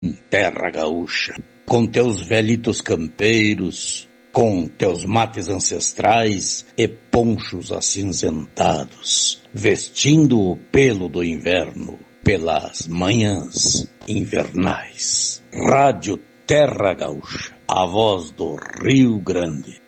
Terra gaúcha, com teus velhitos campeiros, com teus mates ancestrais e ponchos acinzentados, vestindo o pelo do inverno pelas manhãs invernais. Rádio Terra Gaúcha, a voz do Rio Grande.